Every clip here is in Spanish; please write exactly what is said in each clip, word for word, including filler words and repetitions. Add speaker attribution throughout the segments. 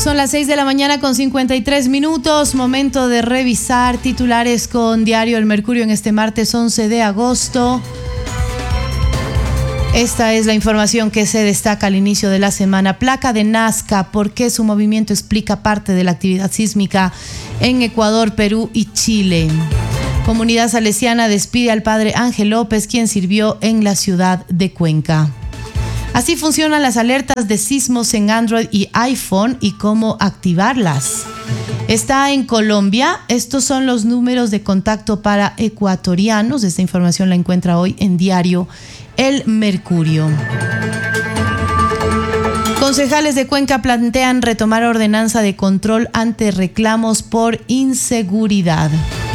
Speaker 1: Son las seis de la mañana con cincuenta y tres minutos. Momento de revisar titulares con Diario El Mercurio en este martes once de agosto. Esta es la información que se destaca al inicio de la semana. Placa de Nazca, ¿por qué su movimiento explica parte de la actividad sísmica en Ecuador, Perú y Chile? Comunidad salesiana despide al padre Ángel López, quien sirvió en la ciudad de Cuenca. Así funcionan las alertas de sismos en Android y iPhone y cómo activarlas. Está en Colombia. Estos son los números de contacto para ecuatorianos. Esta información la encuentra hoy en Diario El Mercurio. Concejales de Cuenca plantean retomar ordenanza de control ante reclamos por inseguridad.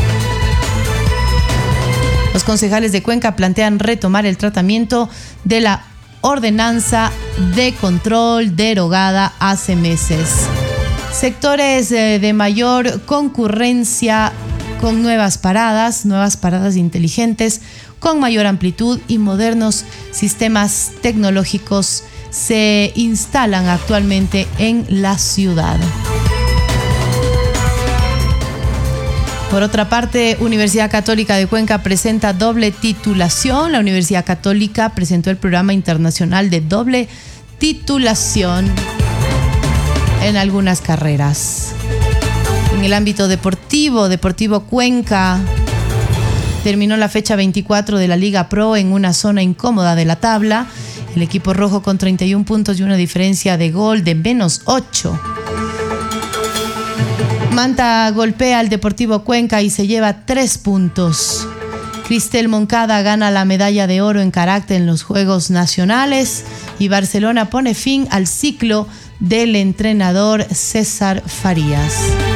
Speaker 1: Los concejales de Cuenca plantean retomar el tratamiento de la ordenanza de control derogada hace meses. Sectores de mayor concurrencia con nuevas paradas, nuevas paradas inteligentes, con mayor amplitud y modernos sistemas tecnológicos se instalan actualmente en la ciudad. Por otra parte, Universidad Católica de Cuenca presenta doble titulación. La Universidad Católica presentó el programa internacional de doble titulación en algunas carreras. En el ámbito deportivo, Deportivo Cuenca terminó la fecha veinticuatro de la Liga Pro en una zona incómoda de la tabla. El equipo rojo con treinta y un puntos y una diferencia de gol de menos ocho. Manta golpea al Deportivo Cuenca y se lleva tres puntos. Cristel Moncada gana la medalla de oro en karate en los Juegos Nacionales y Barcelona pone fin al ciclo del entrenador César Farías.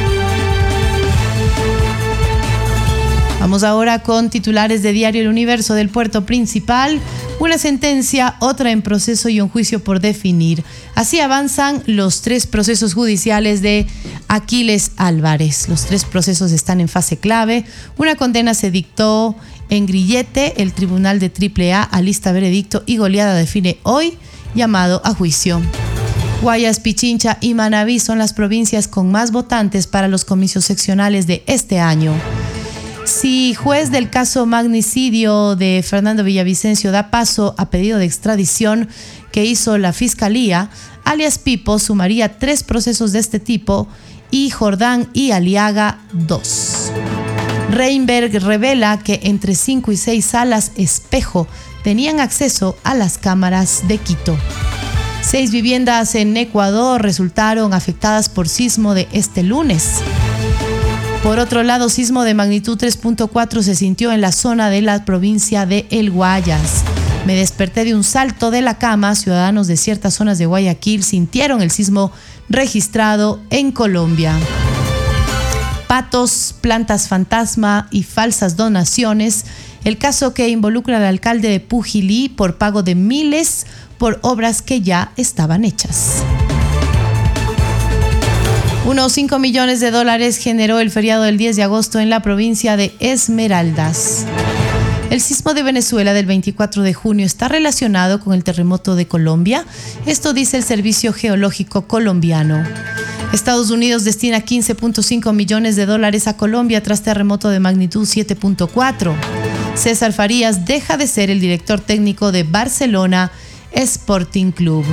Speaker 1: Vamos ahora con titulares de Diario El Universo del puerto principal. Una sentencia, otra en proceso y un juicio por definir. Así avanzan los tres procesos judiciales de Aquiles Álvarez. Los tres procesos están en fase clave. Una condena se dictó en Grillete. El Tribunal de Triple A alista veredicto y goleada define hoy llamado a juicio. Guayas, Pichincha y Manabí son las provincias con más votantes para los comicios seccionales de este año. Si juez del caso magnicidio de Fernando Villavicencio da paso a pedido de extradición que hizo la Fiscalía, alias Pipo sumaría tres procesos de este tipo y Jordán y Aliaga dos. Reinberg revela que entre cinco y seis salas espejo tenían acceso a las cámaras de Quito. Seis viviendas en Ecuador resultaron afectadas por sismo de este lunes. Por otro lado, sismo de magnitud tres punto cuatro se sintió en la zona de la provincia de El Guayas. Me desperté de un salto de la cama. Ciudadanos de ciertas zonas de Guayaquil sintieron el sismo registrado en Colombia. Patos, plantas fantasma y falsas donaciones. El caso que involucra al alcalde de Pujilí por pago de miles por obras que ya estaban hechas. Unos cinco millones de dólares generó el feriado del diez de agosto en la provincia de Esmeraldas. El sismo de Venezuela del veinticuatro de junio está relacionado con el terremoto de Colombia. Esto dice el Servicio Geológico Colombiano. Estados Unidos destina quince punto cinco millones de dólares a Colombia tras terremoto de magnitud siete punto cuatro. César Farías deja de ser el director técnico de Barcelona Sporting Club.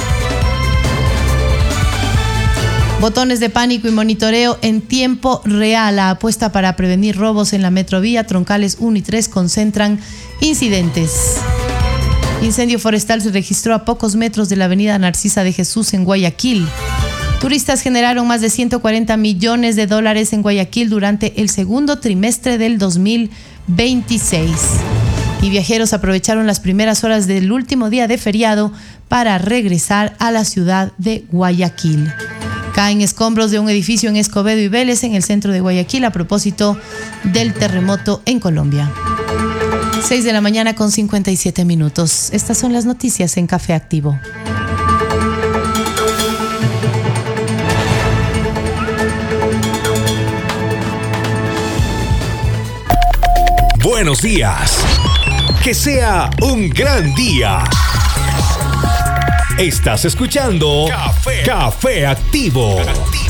Speaker 1: Botones de pánico y monitoreo en tiempo real. La apuesta para prevenir robos en la metrovía. Troncales uno y tres concentran incidentes. Incendio forestal se registró a pocos metros de la avenida Narcisa de Jesús en Guayaquil. Turistas generaron más de ciento cuarenta millones de dólares en Guayaquil durante el segundo trimestre del dos mil veintiséis. Y viajeros aprovecharon las primeras horas del último día de feriado para regresar a la ciudad de Guayaquil. Caen escombros de un edificio en Escobedo y Vélez, en el centro de Guayaquil, a propósito del terremoto en Colombia. seis de la mañana con cincuenta y siete minutos. Estas son las noticias en Café Activo.
Speaker 2: Buenos días. Que sea un gran día. Estás escuchando Café, Café Activo. Activo.